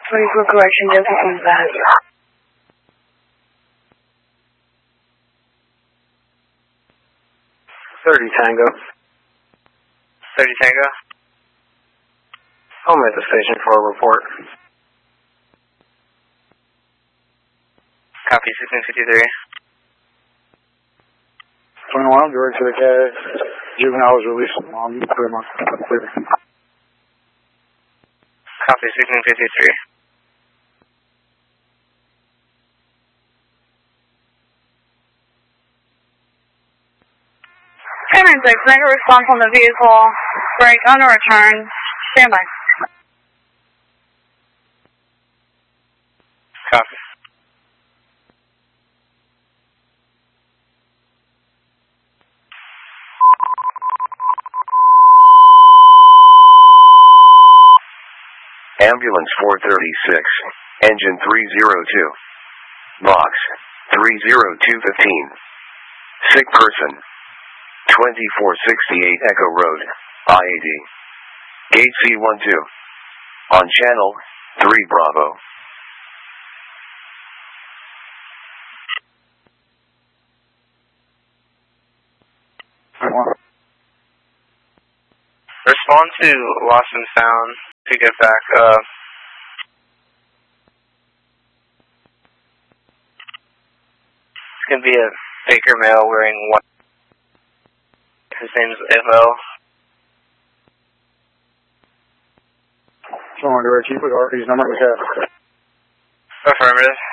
Ready for correction, Delta Impact. 30 Tango. 30 Tango. I'm at the station for a report. Copy 1653. 21, direct to the CAD. Juvenile was released from mom. You put him on clear. Copy 1653. Cameron 6, make a response on the vehicle. Break on the return. Stand by. Copy. Ambulance 436, engine 302, box 30215, sick person, 2468 Echo Road, IAD, gate C12, on channel 3 Bravo. Respond to Lost and Found to get back, it's going to be a Baker male wearing white. His name's Evo. Someone direct, you put RP's number in the CAD. Affirmative.